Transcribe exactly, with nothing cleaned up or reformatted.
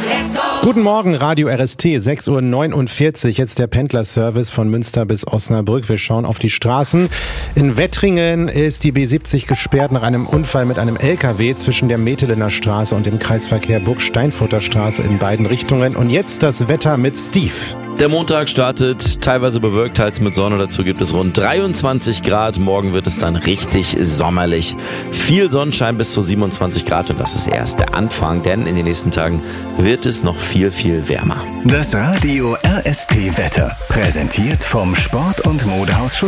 Guten Morgen, Radio R S T, sechs Uhr neunundvierzig, jetzt der Pendlerservice von Münster bis Osnabrück. Wir schauen auf die Straßen. In Wettringen ist die B siebzig gesperrt nach einem Unfall mit einem L K W zwischen der Metelener Straße und dem Kreisverkehr Burg-Steinfurter Straße in beiden Richtungen. Und jetzt das Wetter mit Steve. Der Montag startet teilweise bewölkt, teils mit Sonne. Dazu gibt es rund dreiundzwanzig Grad. Morgen wird es dann richtig sommerlich. Viel Sonnenschein bis zu siebenundzwanzig Grad und das ist erst der Anfang, denn in den nächsten Tagen wird es noch viel, viel wärmer. Das Radio R S T Wetter, präsentiert vom Sport- und Modehaus